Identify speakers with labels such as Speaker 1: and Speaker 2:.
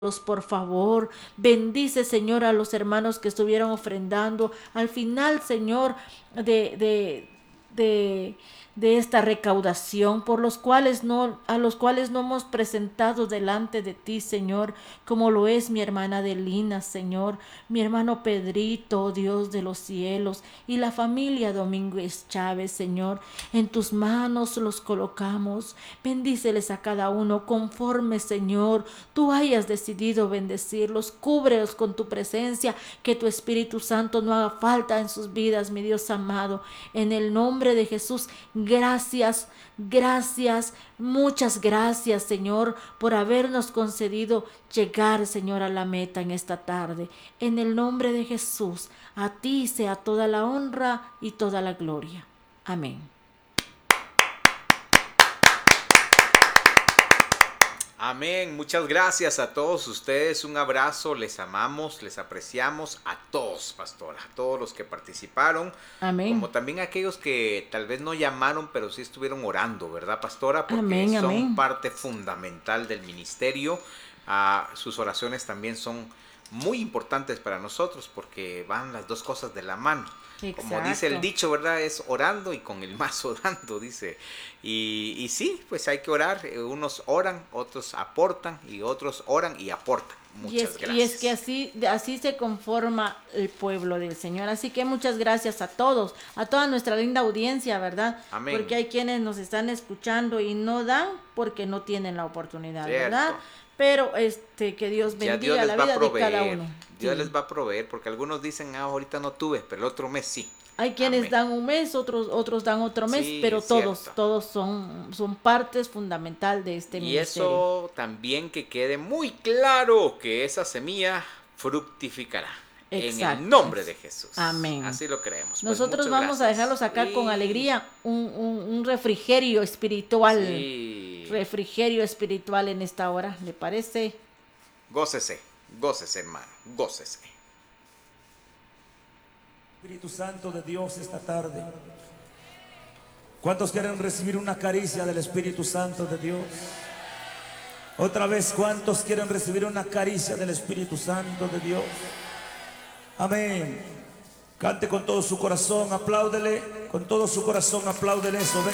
Speaker 1: Por favor, bendice, Señor, a los hermanos que estuvieron ofrendando. Al final, Señor, de, de esta recaudación, a los cuales no hemos presentado delante de ti, Señor, como lo es mi hermana Adelina, Señor, mi hermano Pedrito, Dios de los cielos, y la familia Domínguez Chávez, Señor. En tus manos los colocamos. Bendíceles a cada uno conforme, Señor, tú hayas decidido bendecirlos. Cúbrelos con tu presencia, que tu Espíritu Santo no haga falta en sus vidas, mi Dios amado. En el nombre de Jesús, gracias, gracias, muchas gracias, Señor, por habernos concedido llegar, Señor, a la meta en esta tarde. En el nombre de Jesús, a ti sea toda la honra y toda la gloria. Amén.
Speaker 2: Amén. Muchas gracias a todos ustedes. Un abrazo. Les amamos, les apreciamos a todos, pastora. A todos los que participaron.
Speaker 1: Amén.
Speaker 2: Como también a aquellos que tal vez no llamaron, pero sí estuvieron orando, ¿verdad, pastora? Porque
Speaker 1: amén,
Speaker 2: son
Speaker 1: amén.
Speaker 2: parte fundamental del ministerio. Sus oraciones también son muy importantes para nosotros porque van las dos cosas de la mano.
Speaker 1: Exacto.
Speaker 2: Como dice el dicho, ¿verdad? Es orando y con el mazo dando, dice. Y sí, pues hay que orar. Unos oran, otros aportan y otros oran y aportan. Muchas gracias.
Speaker 1: Y es que así se conforma el pueblo del Señor. Así que muchas gracias a todos, a toda nuestra linda audiencia, ¿verdad?
Speaker 2: Amén.
Speaker 1: Porque hay quienes nos están escuchando y no dan porque no tienen la oportunidad,
Speaker 2: Cierto.
Speaker 1: ¿verdad? Pero que Dios bendiga la vida de cada uno.
Speaker 2: Dios les va a proveer, porque algunos dicen, ahorita no tuve, pero el otro mes sí.
Speaker 1: Hay quienes
Speaker 2: amén.
Speaker 1: Dan un mes, otros dan otro mes,
Speaker 2: sí,
Speaker 1: pero todos son partes fundamental de este ministerio.
Speaker 2: Y eso también que quede muy claro que esa semilla fructificará. Exacto. En el nombre de Jesús.
Speaker 1: Amén.
Speaker 2: Así lo creemos.
Speaker 1: Nosotros pues vamos a dejarlo sacar con alegría, un refrigerio espiritual.
Speaker 2: Sí.
Speaker 1: Refrigerio espiritual en esta hora, ¿le parece?
Speaker 2: Gócese, gócese, hermano, gócese.
Speaker 3: Espíritu Santo de Dios esta tarde. ¿Cuántos quieren recibir una caricia del Espíritu Santo de Dios? Otra vez, ¿cuántos quieren recibir una caricia del Espíritu Santo de Dios? Amén. Cante con todo su corazón, apláudele, con todo su corazón, apláudele eso.